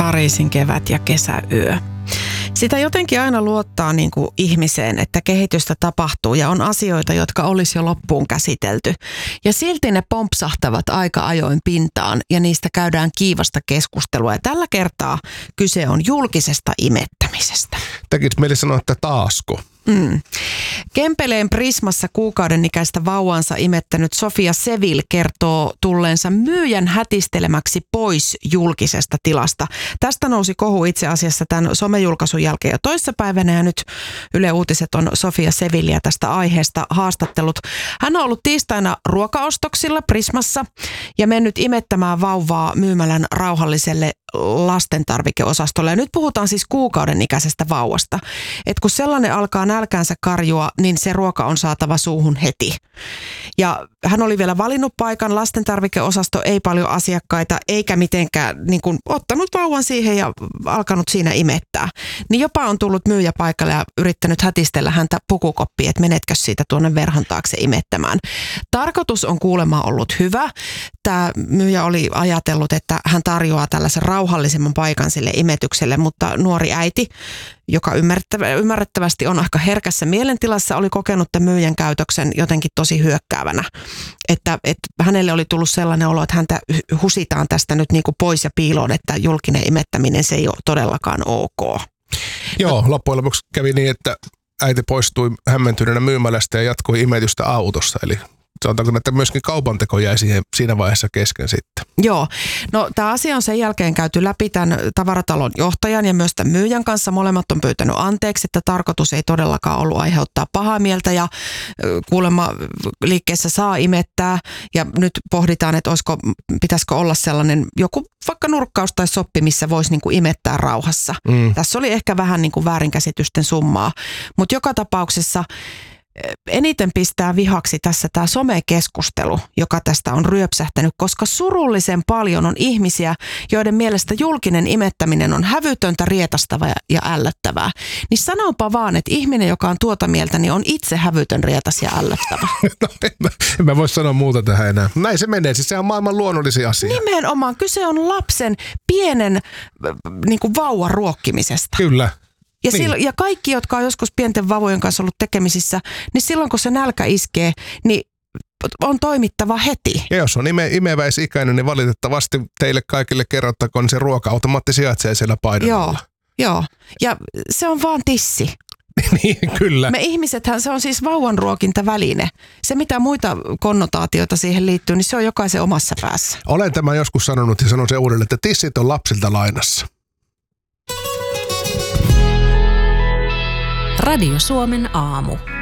Pariisin kevät ja kesäyö. Sitä jotenkin aina luottaa niin kuin ihmiseen, että kehitystä tapahtuu ja on asioita, jotka olisi jo loppuun käsitelty. Ja silti ne pompsahtavat aika ajoin pintaan ja niistä käydään kiivasta keskustelua. Ja tällä kertaa kyse on julkisesta imettämisestä. Tekisi mieli sanoa, että taasko? Kempeleen Prismassa kuukauden ikäistä vauvaansa imettänyt Sofia Seville kertoo tulleensa myyjän hätistelemäksi pois julkisesta tilasta. Tästä nousi kohu itse asiassa tämän somejulkaisun jälkeen jo toissapäivänä ja nyt Yle Uutiset on Sofia Sevilleä tästä aiheesta haastattelut. Hän on ollut tiistaina ruokaostoksilla Prismassa ja mennyt imettämään vauvaa myymälän rauhalliselle lastentarvikeosastolle. Ja nyt puhutaan siis kuukauden ikäisestä vauvasta. Et kun sellainen alkaa nälkäänsä karjua, niin se ruoka on saatava suuhun heti. Ja hän oli vielä valinnut paikan, lastentarvikeosasto ei paljon asiakkaita, eikä mitenkään niin kuin ottanut vauvan siihen ja alkanut siinä imettää. Niin jopa on tullut myyjä paikalle ja yrittänyt hätistellä häntä pukukoppiin, että menetkö siitä tuonne verhon taakse imettämään. Tarkoitus on kuulemma ollut hyvä. Tämä myyjä oli ajatellut, että hän tarjoaa tällaisen rauhallisemman paikan sille imetykselle, mutta nuori äiti, joka ymmärrettävästi on aika herkässä mielentilassa, oli kokenut tämän myyjän käytöksen jotenkin tosi hyökkäävänä. Että hänelle oli tullut sellainen olo, että häntä husitaan tästä nyt niin kuin pois ja piiloon, että julkinen imettäminen se ei ole todellakaan ok. Joo, loppujen lopuksi kävi niin, että äiti poistui hämmentyneenä myymälästä ja jatkoi imetystä autossa, eli sanotaanko, että myöskin kaupanteko jäi siinä vaiheessa kesken sitten. Joo. No tämä asia on sen jälkeen käyty läpi tämän tavaratalon johtajan ja myös tämän myyjän kanssa. Molemmat on pyytänyt anteeksi, että tarkoitus ei todellakaan ollut aiheuttaa pahaa mieltä ja kuulemma liikkeessä saa imettää. Ja nyt pohditaan, että pitäisikö olla sellainen joku vaikka nurkkaus tai soppi, missä voisi niin kuin imettää rauhassa. Tässä oli ehkä vähän niin kuin väärinkäsitysten summaa, mutta joka tapauksessa eniten pistää vihaksi tässä tämä somekeskustelu, joka tästä on ryöpsähtänyt, koska surullisen paljon on ihmisiä, joiden mielestä julkinen imettäminen on hävytöntä, rietastavaa ja ällöttävää. Niin sanonpa vaan, että ihminen, joka on tuota mieltä, niin on itse hävytön, rietas ja ällöttävä. No, en mä voi sanoa muuta tähän enää. Näin se menee, siis se on maailman luonnollisia asia. Nimenomaan, kyse on lapsen pienen niin kuin vauvan ruokkimisesta. Kyllä. Ja, niin. Ja kaikki, jotka on joskus pienten vauvojen kanssa ollut tekemisissä, niin silloin kun se nälkä iskee, niin on toimittava heti. Ja jos on imeväisikäinen, niin valitettavasti teille kaikille kerrottakoon, niin se ruoka-automaatti sijaitsee siellä paidalla. Joo. Ja se on vaan tissi. Niin, kyllä. Me ihmisethän, se on siis vauvan ruokintaväline. Se, mitä muita konnotaatioita siihen liittyy, niin se on jokaisen omassa päässä. Olen tämän joskus sanonut ja sanon sen uudelleen, että tissit on lapsilta lainassa. Radio Suomen aamu.